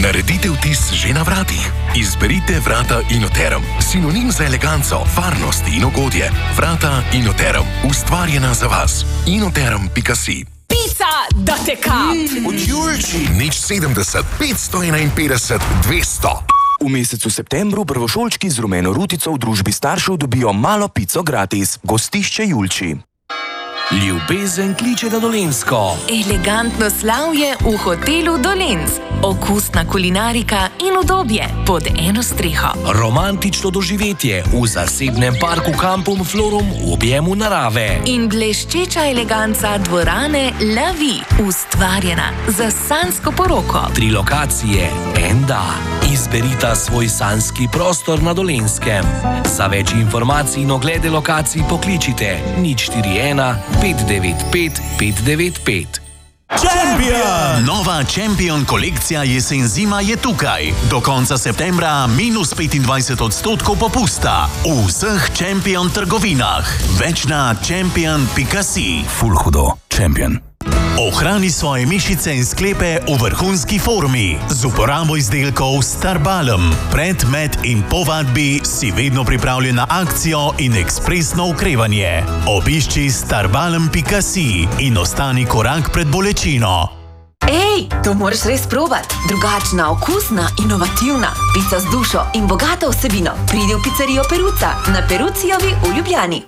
Naredite vtis že na vratih. Izberite vrata Inoterum. Sinonim za eleganco, varnost in ugodje. Vrata Inoterum. Ustvarjena za vas. Inoterum.si. Pica, da te kap! Od Julči. Nič 70, 551, 200. V mesecu septembru prvošolčki z rumeno rutico v družbi staršev dobijo malo pico gratis. Gostišče Julči. Ljubezen kliče na Dolenjsko. Elegantno slavje v hotelu Dolenc. Okusna kulinarika in udobje pod eno streho. Romantično doživetje v zasebnem parku Kampum Florum v objemu narave. In bleščeča eleganca dvorane La Vie, ustvarjena za sanjsko poroko. 3 lokacije, en da. Izberita svoj sanjski prostor na Dolenskem. Za več informacij in oglede lokacij pokličite 041 595 595. Champion! Nova Champion kolekcija jesen-zima je tukaj. Do konca septembra minus 25% popusta. V vseh Champion trgovinah. Več na champion.si. Ful hudo. Champion. Ohrani svoje mišice in sklepe v vrhunski formi z uporabo izdelkov Starbalm. Pred, med in po vadbi si vedno pripravljen na akcijo in ekspresno okrevanje. Obišči starbalm.si in ostani korak pred bolečino. Ej, to moraš res probat. Drugačna, okusna, inovativna. Pica z dušo in bogato vsebino. Pridi v pizzerijo Peruca na Perucijovi v Ljubljani.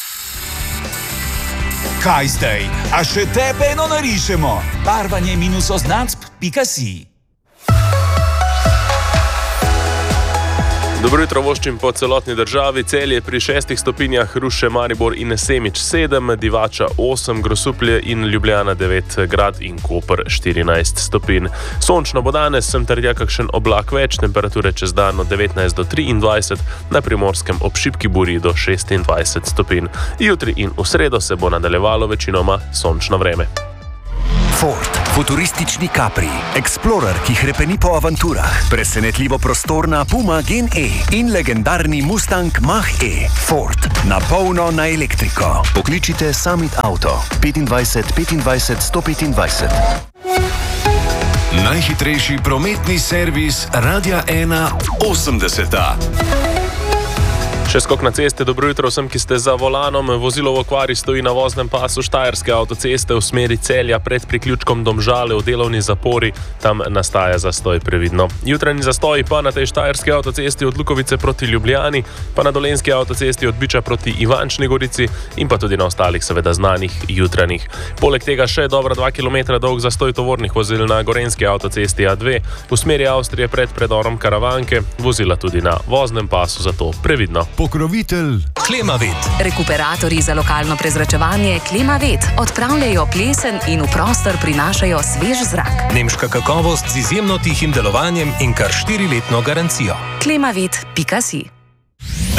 Kaj zdaj? A še tebe eno narišemo? Barvanje minus označb.si. Dobro jutro voščim po celotni državi. Celje pri 6 stopinjah, Ruše, Maribor in Semič 7, Divača 8, Grosuplje in Ljubljana 9 grad in Koper 14 stopinj. Sončno bo danes, sem trdja kakšen oblak več, temperature čez dan od 19 do 23, na Primorskem ob šibki burji do 26 stopinj. Jutri in v sredo se bo nadaljevalo večinoma sončno vreme. Ford, futuristični Capri, Explorer, ki hrepeni po avanturah, presenetljivo prostorna Puma Gen E in legendarni Mustang Mach-E. Ford, na polno na elektriko. Pokličite Summit Auto 25 25 125. Najhitrejši prometni servis Radia 1 80. Še skok na ceste, dobro jutro vsem, ki ste za volanom. Vozilo v okvari stoji na voznem pasu Štajerske avtoceste v smeri Celja pred priključkom Domžale v delovni zapori. Tam nastaja zastoj, previdno. Jutranji zastoj pa na tej Štajerske avtocesti od Lukovice proti Ljubljani, pa na Dolenjski avtocesti od Biča proti Ivančni Gorici in pa tudi na ostalih seveda znanih jutranjih. Poleg tega še dobra 2 km dolg zastoj tovornih vozil na Gorenjski avtocesti A2 v smeri Avstrije pred predorom Karavanke, vozila tudi na voznem pasu, zato previdno. Pokrovitelj Klimavit. Rekuperatorji za lokalno prezračevanje Klimavit odpravljajo plesen in v prostor prinašajo svež zrak. Nemška kakovost z izjemno tihim delovanjem in kar 4-letno garancijo. Klimavit.si